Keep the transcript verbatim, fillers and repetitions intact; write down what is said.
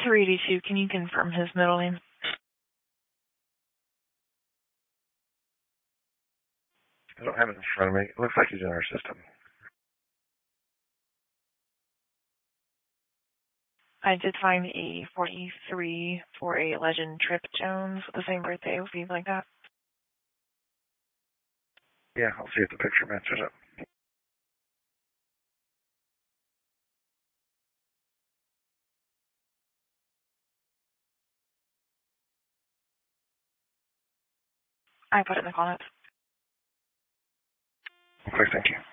three eighty-two, can you confirm his middle name? I don't have it in front of me. It looks like he's in our system. I did find a forty-three for a Legend Trip Jones with the same birthday. Would you like that? Yeah, I'll see if the picture matches up. I put it in the comments. Okay, thank you.